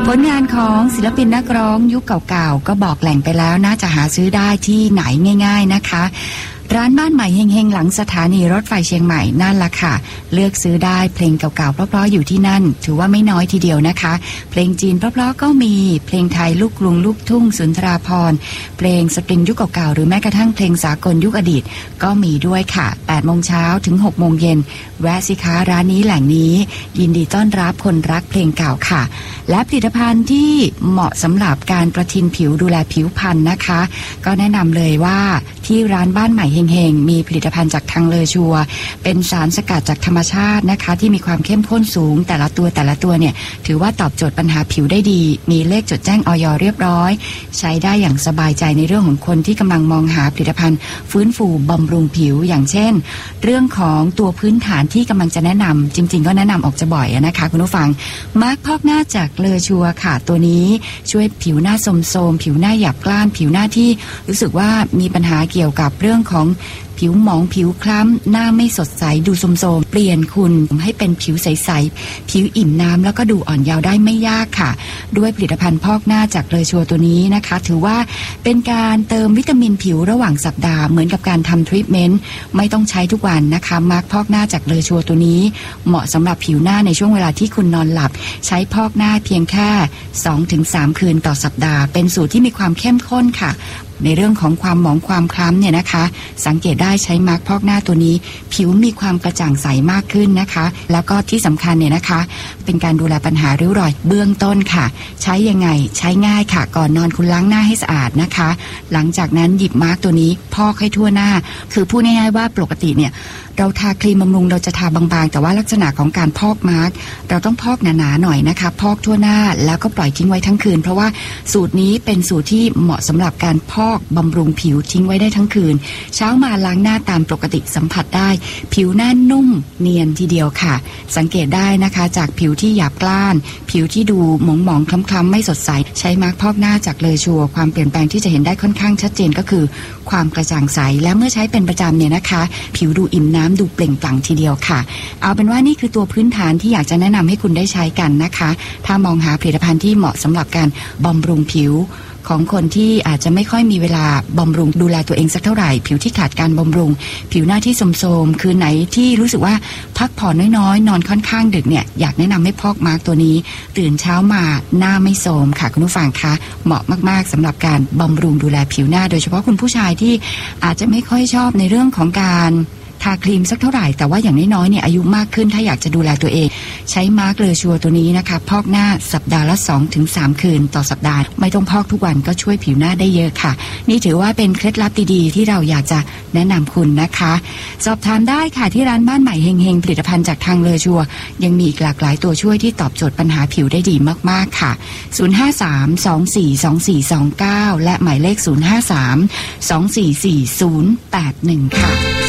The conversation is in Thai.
ผลงานของศิลปินนักร้องยุคเก่าๆก็บอกแหล่งไปแล้วน่าจะหาซื้อได้ที่ไหนง่ายๆนะคะร้านบ้านใหม่เฮงๆหลังสถานีรถไฟเชียงใหม่นั่นล่ะค่ะเลือกซื้อได้เพลงเก่าๆเพราะๆอยู่ที่นั่นถือว่าไม่น้อยทีเดียวนะคะเพลงจีนเพราะๆก็มีเพลงไทยลูกกรุงลูกทุ่งสุนทราภรณ์เพลงสตริงยุคเก่าๆหรือแม้กระทั่งเพลงสากลยุคอดีตก็มีด้วยค่ะ8 โมงเช้าถึง6 โมงเย็นแวะสิคะร้านนี้แหล่งนี้ยินดีต้อนรับคนรักเพลงเก่าค่ะและผลิตภัณฑ์ที่เหมาะสำหรับการประทินผิวดูแลผิวพรรณนะคะก็แนะนำเลยว่าที่ร้านบ้านใหม่เฮงๆมีผลิตภัณฑ์จากทางเลอชัวเป็นสารสกัดจากธรรมชาตินะคะที่มีความเข้มข้นสูงแต่ละตัวเนี่ยถือว่าตอบโจทย์ปัญหาผิวได้ดีมีเลขจดแจ้งอย.เรียบร้อยใช้ได้อย่างสบายใจในเรื่องของคนที่กำลังมองหาผลิตภัณฑ์ฟื้นฟูบำรุงผิวอย่างเช่นเรื่องของตัวพื้นฐานที่กำลังจะแนะนำจริงๆก็แนะนำออกจะบ่อยนะคะคุณผู้ฟังมาร์คพอกหน้าจากเลอชัวค่ะตัวนี้ช่วยผิวหน้าโทรมๆผิวหน้าหยาบกร้านผิวหน้าที่รู้สึกว่ามีปัญหาเกี่ยวกับเรื่องของผิวหมองผิวคล้ำหน้าไม่สดใสดูโทรมๆเปลี่ยนคุณให้เป็นผิวใสๆผิวอิ่มน้ำแล้วก็ดูอ่อนเยาว์ได้ไม่ยากค่ะด้วยผลิตภัณฑ์พอกหน้าจากเลอชัวตัวนี้นะคะถือว่าเป็นการเติมวิตามินผิวระหว่างสัปดาห์เหมือนกับการทำทรีทเมนต์ไม่ต้องใช้ทุกวันนะคะมาร์คพอกหน้าจากเลอชัวตัวนี้เหมาะสำหรับผิวหน้าในช่วงเวลาที่คุณนอนหลับใช้พอกหน้าเพียงแค่ 2-3 คืนต่อสัปดาห์เป็นสูตรที่มีความเข้มข้นค่ะในเรื่องของความหมองความคล้ำเนี่ยนะคะสังเกตได้ใช้มาร์คพอกหน้าตัวนี้ผิวมีความกระจ่างใสมากขึ้นนะคะแล้วก็ที่สำคัญเนี่ยนะคะเป็นการดูแลปัญหาริ้วรอยเบื้องต้นค่ะใช้ยังไงใช้ง่ายค่ะก่อนนอนคุณล้างหน้าให้สะอาดนะคะหลังจากนั้นหยิบมาร์คตัวนี้พอกให้ทั่วหน้าคือพูดง่ายๆว่าปกติเนี่ยเราทาครีมบำรุงเราจะทาบางๆแต่ว่าลักษณะของการพอกมาร์คเราต้องพอกหนาๆหน่อยนะคะพอกทั่วหน้าแล้วก็ปล่อยทิ้งไว้ทั้งคืนเพราะว่าสูตรนี้เป็นสูตรที่เหมาะสำหรับการพอกบำรุงผิวทิ้งไว้ได้ทั้งคืนเช้ามาล้างหน้าตามปกติสัมผัสได้ผิวหน้านุ่มเนียนทีเดียวค่ะสังเกตได้นะคะจากผิวที่หยาบกร้านผิวที่ดูหมองๆคล้ำๆไม่สดใสใช้มาร์คพอกหน้าจากเลอชัวความเปลี่ยนแปลงที่จะเห็นได้ค่อนข้างชัดเจนก็คือความกระจ่างใสและเมื่อใช้เป็นประจำเนี่ยนะคะผิวดูอิ่มน้ำดูเปล่งปลั่งทีเดียวค่ะเอาเป็นว่านี่คือตัวพื้นฐานที่อยากจะแนะนำให้คุณได้ใช้กันนะคะถ้ามองหาผลิตภัณฑ์ที่เหมาะสำหรับการบำรุงผิวของคนที่อาจจะไม่ค่อยมีเวลาบำรุงดูแลตัวเองสักเท่าไหร่ผิวที่ขาดการบำรุงผิวหน้าที่โทรมๆคือไหนที่รู้สึกว่าพักผ่อนน้อยๆนอนค่อนข้างดึกเนี่ยอยากแนะนำให้พอกมาร์คตัวนี้ตื่นเช้ามาหน้าไม่โทรมค่ะคุณผู้ฟังคะเหมาะมากๆสำหรับการบำรุงดูแลผิวหน้าโดยเฉพาะคุณผู้ชายที่อาจจะไม่ค่อยชอบในเรื่องของการทาครีมสักเท่าไหร่แต่ว่าอย่างน้อยๆเนี่ยอายุมากขึ้นถ้าอยากจะดูแลตัวเองใช้มาร์คเลอชัวตัวนี้นะคะพอกหน้าสัปดาห์ละ 2-3 คืนต่อสัปดาห์ไม่ต้องพอกทุกวันก็ช่วยผิวหน้าได้เยอะค่ะนี่ถือว่าเป็นเคล็ดลับดีๆที่เราอยากจะแนะนำคุณนะคะสอบถามได้ค่ะที่ร้านบ้านใหม่เฮงๆผลิตภัณฑ์จากทางเลอชัวยังมีอีกหลากหลายตัวช่วยที่ตอบโจทย์ปัญหาผิวได้ดีมากๆค่ะ053-242429และหมายเลข053-244-081ค่ะ